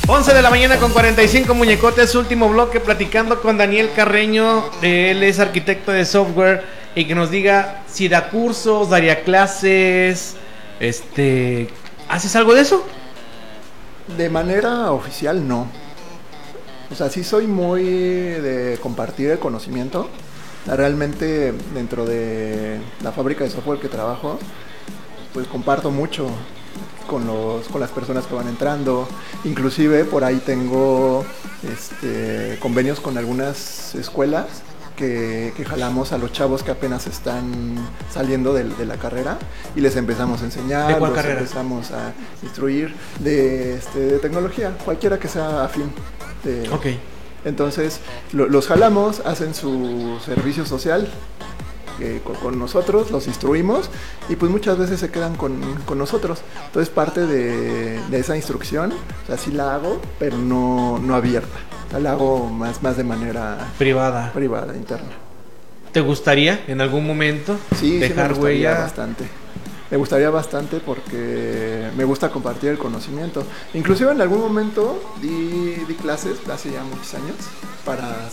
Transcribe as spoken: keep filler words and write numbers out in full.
once de la mañana con cuarenta y cinco, muñecotes, último bloque platicando con Daniel Carreño. Él es arquitecto de software y que nos diga si da cursos, daría clases, este, ¿haces algo de eso? De manera oficial no. O sea, sí soy muy de compartir el conocimiento. Realmente dentro de la fábrica de software que trabajo, pues comparto mucho con los con las personas que van entrando. Inclusive por ahí tengo este convenios con algunas escuelas que, que jalamos a los chavos que apenas están saliendo de, de la carrera y les empezamos a enseñar. ¿De cuál los carrera? Empezamos a instruir de, este, de tecnología, cualquiera que sea afín. De, Ok. Entonces lo, los jalamos, hacen su servicio social eh, con, con nosotros, los instruimos y pues muchas veces se quedan con, con nosotros. Entonces parte de, de esa instrucción, o sea, sí la hago, pero no, no abierta. O sea, la hago más, más de manera Privada. privada, interna. ¿Te gustaría en algún momento Sí, dejar sí me gustaría huella? bastante. Me gustaría bastante porque me gusta compartir el conocimiento. Inclusive en algún momento di, di clases, hace ya muchos años, para